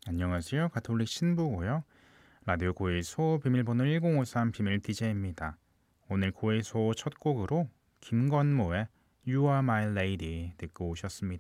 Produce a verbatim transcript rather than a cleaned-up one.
안녕하세요. 가톨릭 신부고요. 라디오 고일소 비밀번호 일공오삼 비밀 디제이입니다. 오늘 고일소 첫 곡으로 김건모의 You Are My Lady 듣고 오셨습니다.